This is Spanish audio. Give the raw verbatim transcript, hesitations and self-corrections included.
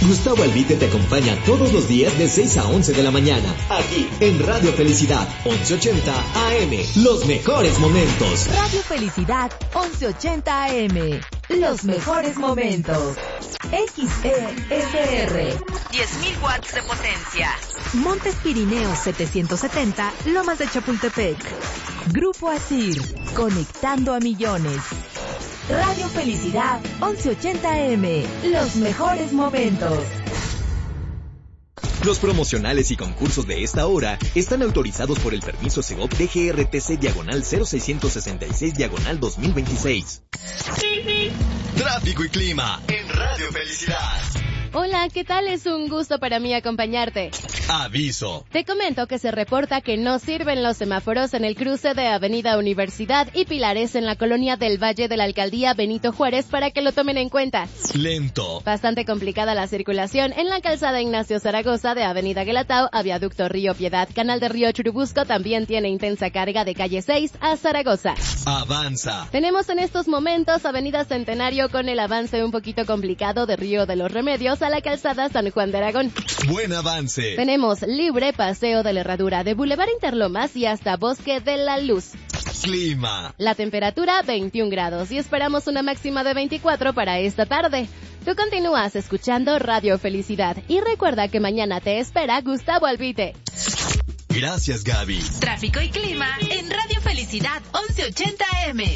Gustavo Albite te acompaña todos los días de seis a once de la mañana, aquí en Radio Felicidad, once ochenta A M. Los mejores momentos. Radio Felicidad, once ochenta A M. Los mejores momentos. X E S R. diez mil watts de potencia. Montes Pirineos setecientos setenta, Lomas de Chapultepec. Grupo Asir, conectando a millones. Radio Felicidad, once ochenta A M. Los mejores momentos. Los promocionales y concursos de esta hora están autorizados por el permiso Segov D G R T C diagonal cero seiscientos sesenta y seis diagonal dos mil veintiséis. Tráfico y clima en Radio Felicidad. Hola, ¿qué tal? Es un gusto para mí acompañarte. Aviso. Te comento que se reporta que no sirven los semáforos en el cruce de Avenida Universidad y Pilares en la colonia del Valle de la Alcaldía Benito Juárez para que lo tomen en cuenta. Lento. Bastante complicada la circulación en la calzada Ignacio Zaragoza de Avenida Guelatao a Viaducto Río Piedad. Canal de Río Churubusco también tiene intensa carga de calle seis a Zaragoza. Avanza. Tenemos en estos momentos Avenida Centenario con el avance un poquito complicado de Río de los Remedios a la calzada San Juan de Aragón. Buen avance. Tenemos libre paseo de la Herradura de Boulevard Interlomas y hasta Bosque de la Luz. Clima. La temperatura veintiún grados y esperamos una máxima de veinticuatro para esta tarde. Tú continúas escuchando Radio Felicidad y recuerda que mañana te espera Gustavo Albite. Gracias, Gaby. Tráfico y clima en Radio Felicidad once ochenta A M.